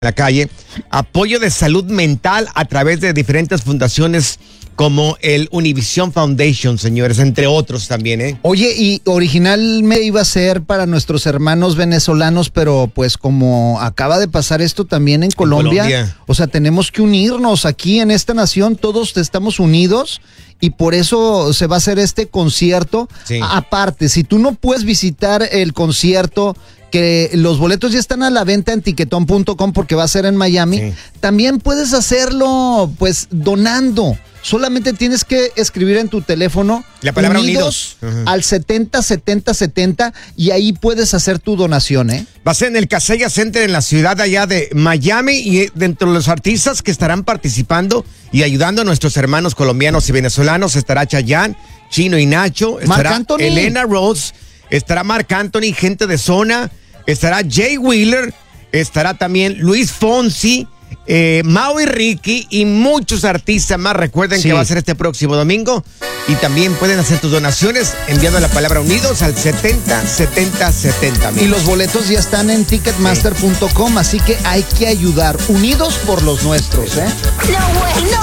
la calle, apoyo de salud mental a través de diferentes fundaciones como el Univision Foundation, señores, entre otros también, ¿eh? Oye, y originalmente iba a ser para nuestros hermanos venezolanos, pero pues como acaba de pasar esto también en Colombia, o sea, tenemos que unirnos aquí en esta nación, todos estamos unidos y por eso se va a hacer este concierto. Sí. Aparte, si tú no puedes visitar el concierto, que los boletos ya están a la venta en tiquetón.com porque va a ser en Miami, sí, también puedes hacerlo pues donando. Solamente tienes que escribir en tu teléfono la palabra unidos al 707070 y ahí puedes hacer tu donación, ¿eh? Va a ser en el Casella Center en la ciudad allá de Miami y dentro de los artistas que estarán participando y ayudando a nuestros hermanos colombianos y venezolanos estará Chayanne, Chino y Nacho, estará Elena Rose, estará Marc Anthony, gente de zona, estará Jay Wheeler, estará también Luis Fonsi, Mau y Ricky y muchos artistas más. Recuerden que va a ser este próximo domingo y también pueden hacer tus donaciones enviando la palabra unidos al 707070. Y los boletos ya están en ticketmaster.com, así que hay que ayudar, unidos por los nuestros, ¿eh?